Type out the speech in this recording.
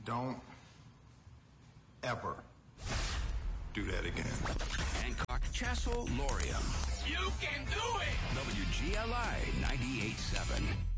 Don't ever do that again. Hancock, Chasso, Lorium. You can do it! WGLI 98.7.